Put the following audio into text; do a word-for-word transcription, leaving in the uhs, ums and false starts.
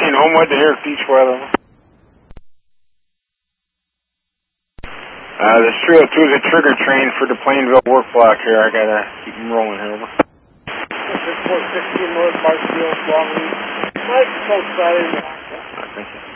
sixteen, Homewood to Eric Beachweather. Uh, this three oh two is a trigger train for the Plainville work block here. I gotta keep them rolling here, over. six four sixteen North Marshfield, Longleaf. Mike, close side. Thank you.